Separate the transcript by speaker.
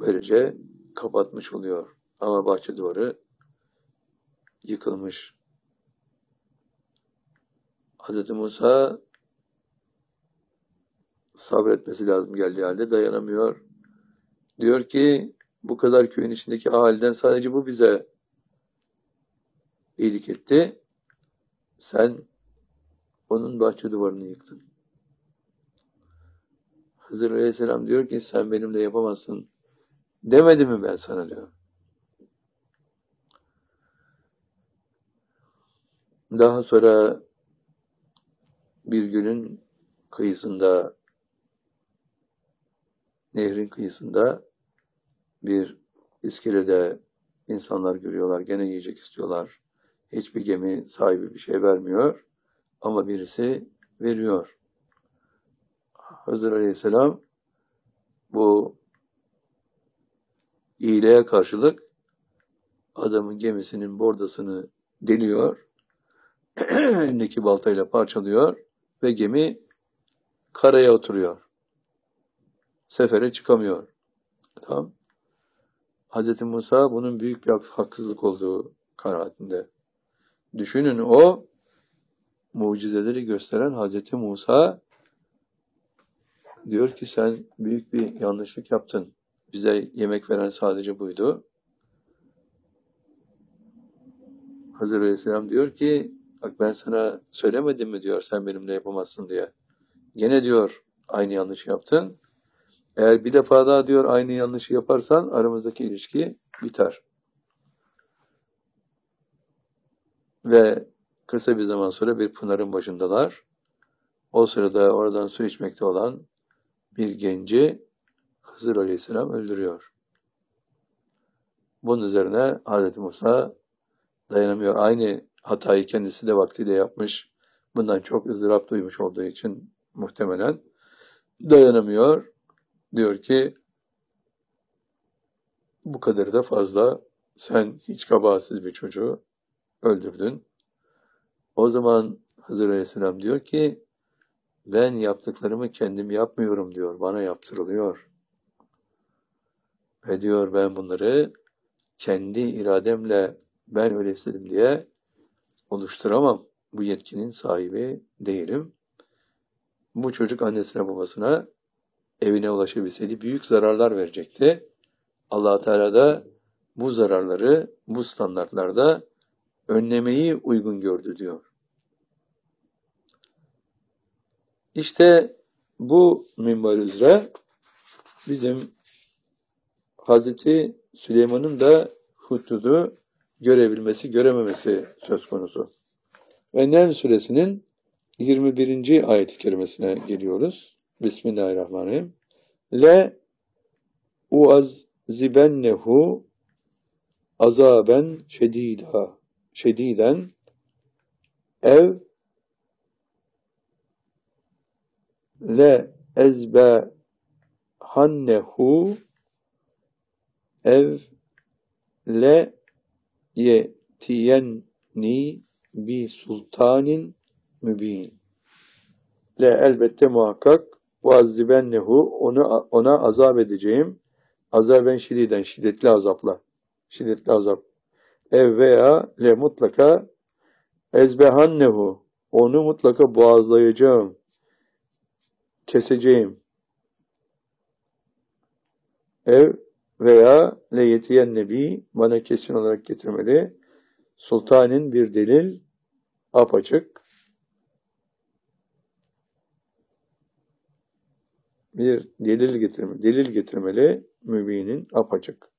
Speaker 1: böylece kapatmış oluyor. Ama bahçe duvarı yıkılmış. Hz. Musa sabretmesi lazım geldiği halde dayanamıyor. Diyor ki bu kadar köyün içindeki ahaliden sadece bu bize iyilik etti. Sen onun bahçe duvarını yıktın. Hızır Aleyhisselam diyor ki sen benimle yapamazsın. Demedim mi ben sana diyor. Daha sonra bir gölün kıyısında, nehrin kıyısında bir iskelede insanlar görüyorlar. Gene yiyecek istiyorlar. Hiçbir gemi sahibi bir şey vermiyor. Ama birisi veriyor. Hızır Aleyhisselam bu iyiliğe karşılık adamın gemisinin bordasını deliyor. Elindeki baltayla parçalıyor ve gemi karaya oturuyor. Sefere çıkamıyor. Tamam. Hz. Musa bunun büyük bir haksızlık olduğu kanaatinde. Düşünün o mucizeleri gösteren Hz. Musa diyor ki sen büyük bir yanlışlık yaptın. Bize yemek veren sadece buydu. Hızır Aleyhisselam diyor ki bak ben sana söylemedim mi diyor sen benimle yapamazsın diye. Gene diyor aynı yanlışı yaptın. Eğer bir defa daha diyor aynı yanlışı yaparsan aramızdaki ilişki biter. Ve kısa bir zaman sonra bir pınarın başındalar. O sırada oradan su içmekte olan bir genci Hızır Aleyhisselam öldürüyor. Bunun üzerine Hazreti Musa dayanamıyor. Aynı hatayı kendisi de vaktiyle yapmış. Bundan çok ızdırap duymuş olduğu için muhtemelen dayanamıyor. Diyor ki bu kadar da fazla. Sen hiç kabahatsiz bir çocuğu öldürdün. O zaman Hızır Aleyhisselam diyor ki ben yaptıklarımı kendim yapmıyorum diyor. Bana yaptırılıyor. Ve diyor ben bunları kendi irademle ben öyle istedim diye oluşturamam. Bu yetkinin sahibi değilim. Bu çocuk annesine babasına evine ulaşabilseydi büyük zararlar verecekti. Allah Teala da bu zararları bu standartlarda önlemeyi uygun gördü diyor. İşte bu minval üzere bizim Hazreti Süleyman'ın da hududu görebilmesi, görememesi söz konusu. Ve Neml suresinin 21. ayet-i kerimesine geliyoruz. Bismillahirrahmanirrahim. Le uazzibennehu azaben şediden ev le ezbehannehu ev le yetiyenni bi sultanin mübin. Le elbette muhakkak uazzibennehu ona azap edeceğim. Azaben şididen şiddetli azapla. Şiddetli azap. Ev veya le mutlaka ezbehannehu onu mutlaka boğazlayacağım. Keseceğim. Ev veya le yetiyen nebi bana kesin olarak getirmeli. Sultanın bir delil apaçık. Bir delil getirmeli. Mübinin apaçık.